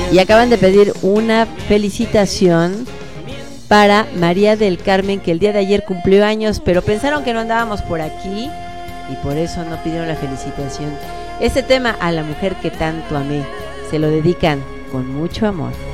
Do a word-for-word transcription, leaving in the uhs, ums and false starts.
Y acaban de pedir una felicitación para María del Carmen, que el día de ayer cumplió años, pero pensaron que no andábamos por aquí y por eso no pidieron la felicitación. Este tema, A la mujer que tanto amé, se lo dedican con mucho amor.